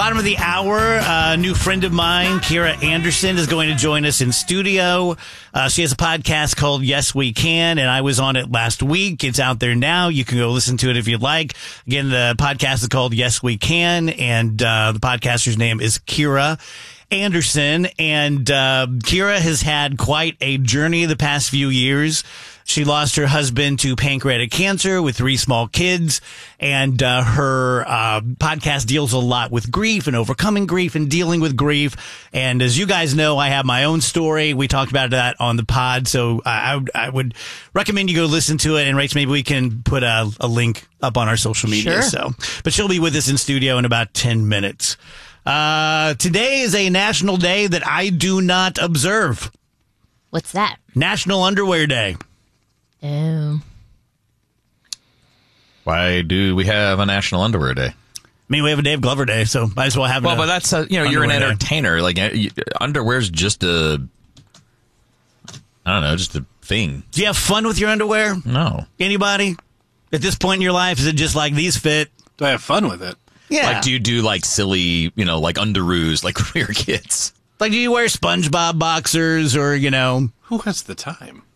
Bottom of the hour, a new friend of mine, Kira Anderson, is going to join us in studio. She has a podcast called Yes We Can, and I was on it last week. It's out there now. You can go listen to it if you'd like. Again, the podcast is called Yes We Can, and the podcaster's name is Kira Anderson. And Kira has had quite a journey the past few years. She lost her husband to pancreatic cancer with 3 small kids, and her podcast deals a lot with grief and overcoming grief and dealing with grief. And as you guys know, I have my own story. We talked about that on the pod, so I would recommend you go listen to it. And Rach, maybe we can put a link up on our social media. Sure. But she'll be with us in studio in about 10 minutes. Today is a national day that I do not observe. What's that? National Underwear Day. Oh. Why do we have a National Underwear Day? I mean, we have a Dave Glover Day, so might as well have it. Well, but that's, you're an entertainer. Day. Like, underwear's just just a thing. Do you have fun with your underwear? No. Anybody? At this point in your life, is it just like these fit? Do I have fun with it? Yeah. Like, do you do, like, silly, like, underoos, like, for your kids? Like, do you wear SpongeBob boxers or, Who has the time?